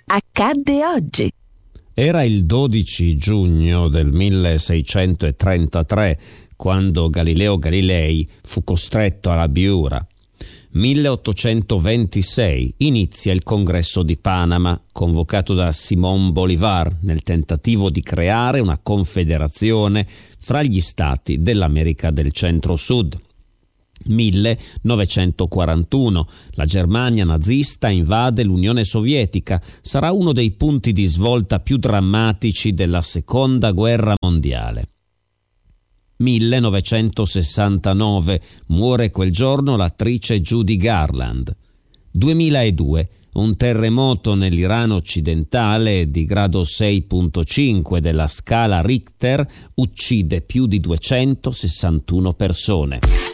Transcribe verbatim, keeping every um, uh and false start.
accadde oggi. Era il dodici giugno del milleseicentotrentatré quando Galileo Galilei fu costretto alla Biura. milleottocentoventisei inizia il Congresso di Panama, convocato da Simón Bolívar nel tentativo di creare una confederazione fra gli stati dell'America del Centro-Sud. millenovecentoquarantuno la Germania nazista invade l'Unione Sovietica. Sarà uno dei punti di svolta più drammatici della Seconda Guerra Mondiale. millenovecentosessantanove muore quel giorno l'attrice Judy Garland. duemiladue un terremoto nell'Iran occidentale di grado sei virgola cinque della scala Richter uccide più di duecentosessantuno persone.